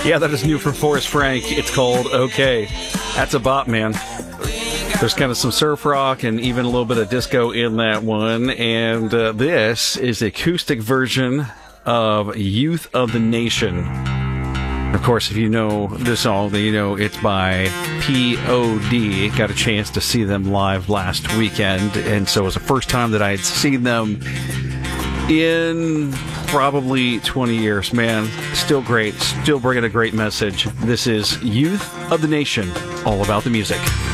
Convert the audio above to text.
Yeah, that is new from Forrest Frank. It's called Okay. That's a bop, man. There's kind of some surf rock and even a little bit of disco in that one. And this is the acoustic version of Youth of the Nation. Of course, if you know this song, then you know it's by P.O.D. Got a chance to see them live last weekend. And so it was the first time that I had seen them in probably 20 years, man. Still great. Still bringing a great message. This is Youth of the Nation, all about the music.